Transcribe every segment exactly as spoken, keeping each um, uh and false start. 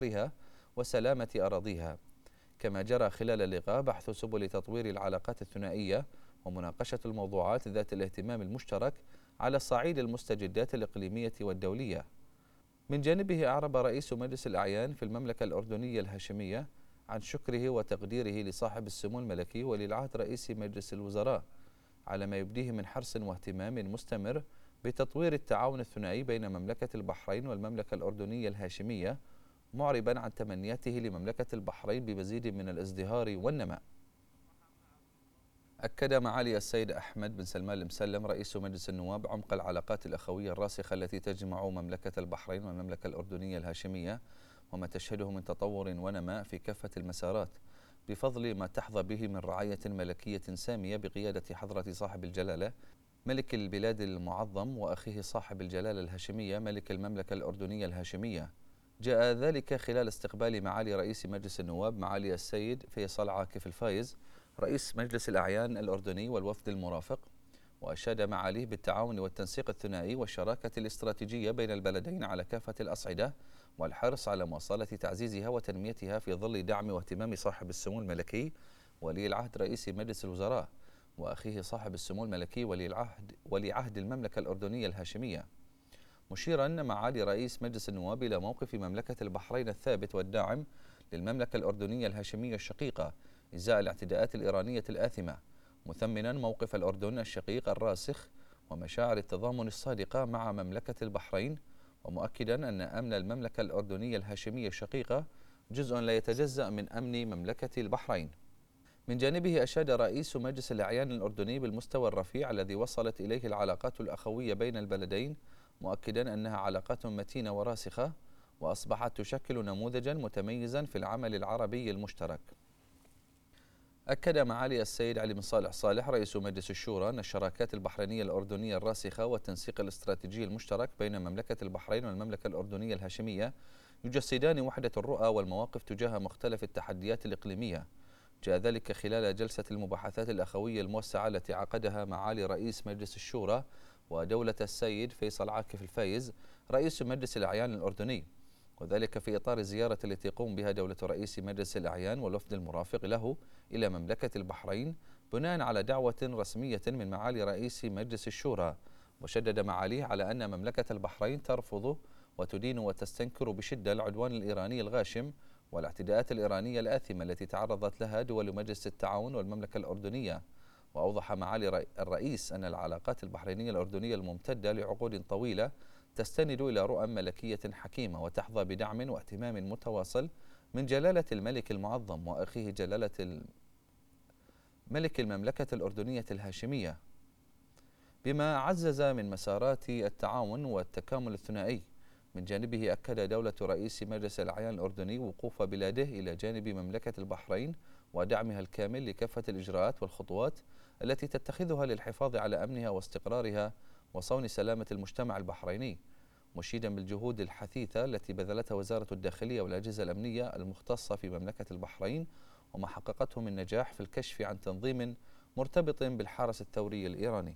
بها وسلامة أراضيها. كما جرى خلال اللقاء بحث سبل تطوير العلاقات الثنائية ومناقشة الموضوعات ذات الاهتمام المشترك على صعيد المستجدات الإقليمية والدولية. من جانبه أعرب رئيس مجلس الأعيان في المملكة الأردنية الهاشمية عن شكره وتقديره لصاحب السمو الملكي ولي العهد رئيس مجلس الوزراء على ما يبديه من حرص واهتمام مستمر بتطوير التعاون الثنائي بين مملكة البحرين والمملكة الأردنية الهاشمية، معربا عن تمنياته لمملكة البحرين بمزيد من الازدهار والنماء. أكد معالي السيد أحمد بن سلمان المسلم رئيس مجلس النواب عمق العلاقات الأخوية الراسخة التي تجمع مملكة البحرين والمملكة الأردنية الهاشمية وما تشهده من تطور ونماء في كافة المسارات بفضل ما تحظى به من رعاية ملكية سامية بقيادة حضرة صاحب الجلالة ملك البلاد المعظم وأخيه صاحب الجلالة الهاشمية ملك المملكة الأردنية الهاشمية. جاء ذلك خلال استقبال معالي رئيس مجلس النواب معالي السيد فيصل عاكف الفايز رئيس مجلس الأعيان الأردني والوفد المرافق، وأشاد معاليه بالتعاون والتنسيق الثنائي والشراكة الاستراتيجية بين البلدين على كافة الأصعدة والحرص على مواصلة تعزيزها وتنميتها في ظل دعم واهتمام صاحب السمو الملكي ولي العهد رئيس مجلس الوزراء وأخيه صاحب السمو الملكي ولي العهد ولي عهد المملكة الأردنية الهاشمية، مشيرا معالي رئيس مجلس النواب إلى موقف مملكة البحرين الثابت والداعم للمملكة الأردنية الهاشمية الشقيقة إزاء الاعتداءات الإيرانية الآثمة، مثمنا موقف الأردن الشقيق الراسخ ومشاعر التضامن الصادقة مع مملكة البحرين، ومؤكدا أن أمن المملكة الأردنية الهاشمية الشقيقة جزء لا يتجزأ من أمن مملكة البحرين. من جانبه أشاد رئيس مجلس الأعيان الأردني بالمستوى الرفيع الذي وصلت إليه العلاقات الأخوية بين البلدين، مؤكدا أنها علاقات متينة وراسخة وأصبحت تشكل نموذجا متميزا في العمل العربي المشترك. أكد معالي السيد علي بن صالح صالح رئيس مجلس الشورى أن الشراكات البحرينية الأردنية الراسخة والتنسيق الاستراتيجي المشترك بين مملكة البحرين والمملكة الأردنية الهاشمية يجسدان وحدة الرؤى والمواقف تجاه مختلف التحديات الإقليمية. جاء ذلك خلال جلسة المباحثات الأخوية الموسعة التي عقدها معالي رئيس مجلس الشورى ودولة السيد فيصل عاكف الفايز رئيس مجلس الأعيان الأردني، وذلك في إطار الزيارة التي يقوم بها دولة رئيس مجلس الأعيان والوفد المرافق له إلى مملكة البحرين بناء على دعوة رسمية من معالي رئيس مجلس الشورى. وشدد معاليه على أن مملكة البحرين ترفض وتدين وتستنكر بشدة العدوان الإيراني الغاشم والاعتداءات الإيرانية الآثمة التي تعرضت لها دول مجلس التعاون والمملكة الأردنية. وأوضح معالي الرئيس أن العلاقات البحرينية الأردنية الممتدة لعقود طويلة تستند إلى رؤى ملكية حكيمة وتحظى بدعم واهتمام متواصل من جلالة الملك المعظم وأخيه جلالة ملك المملكة الأردنية الهاشمية، بما عزز من مسارات التعاون والتكامل الثنائي. من جانبه أكد دولة رئيس مجلس الأعيان الأردني وقوف بلاده إلى جانب مملكة البحرين ودعمها الكامل لكافة الإجراءات والخطوات التي تتخذها للحفاظ على أمنها واستقرارها وصون سلامة المجتمع البحريني، مشيدا بالجهود الحثيثة التي بذلتها وزارة الداخلية والأجهزة الأمنية المختصة في مملكة البحرين وما حققته من نجاح في الكشف عن تنظيم مرتبط بالحرس الثوري الإيراني.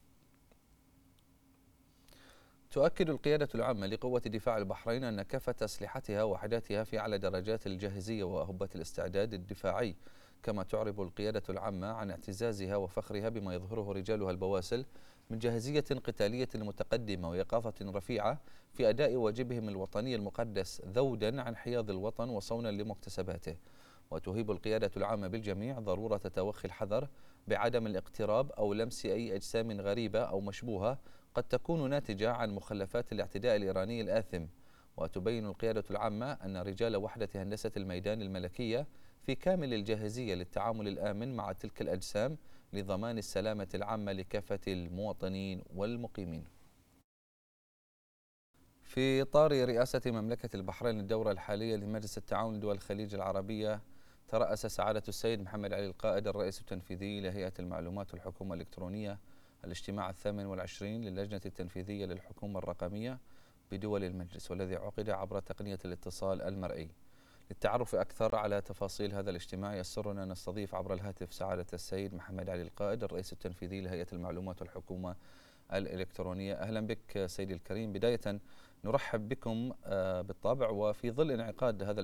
تؤكد القيادة العامة لقوة دفاع البحرين أن كافة أسلحتها ووحداتها في أعلى درجات الجاهزية وأهبة الاستعداد الدفاعي، كما تعرب القيادة العامة عن اعتزازها وفخرها بما يظهره رجالها البواسل من جاهزية قتالية متقدمة ويقظة رفيعة في أداء واجبهم الوطني المقدس ذودا عن حياض الوطن وصونا لمكتسباته. وتهيب القيادة العامة بالجميع ضرورة توخي الحذر بعدم الاقتراب أو لمس أي أجسام غريبة أو مشبوهة قد تكون ناتجة عن مخلفات الاعتداء الإيراني الآثم. وتبين القيادة العامة أن رجال وحدة هندسة الميدان الملكية في كامل الجاهزية للتعامل الآمن مع تلك الأجسام لضمان السلامة العامة لكافة المواطنين والمقيمين. في إطار رئاسة مملكة البحرين الدورة الحالية لمجلس التعاون لدول الخليج العربية، ترأس سعادة السيد محمد علي القائد الرئيس التنفيذي لهيئة المعلومات والحكومة الإلكترونية الاجتماع الثامن والعشرين للجنة التنفيذية للحكومة الرقمية بدول المجلس، والذي عقد عبر تقنية الاتصال المرئي. للتعرف أكثر على تفاصيل هذا الاجتماع يسرنا نستضيف عبر الهاتف سعادة السيد محمد علي القائد الرئيس التنفيذي لهيئة المعلومات والحكومة الإلكترونية. أهلا بك سيدي الكريم. بداية نرحب بكم بالطبع وفي ظل انعقاد هذا